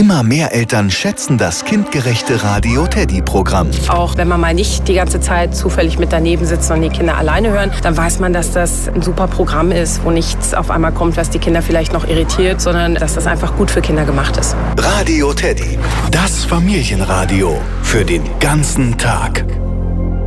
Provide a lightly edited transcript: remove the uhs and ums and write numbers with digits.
Immer mehr Eltern schätzen das kindgerechte Radio Teddy-Programm. Auch wenn man mal nicht die ganze Zeit zufällig mit daneben sitzt und die Kinder alleine hören, dann weiß man, dass das ein super Programm ist, wo nichts auf einmal kommt, was die Kinder vielleicht noch irritiert, sondern dass das einfach gut für Kinder gemacht ist. Radio Teddy, das Familienradio für den ganzen Tag.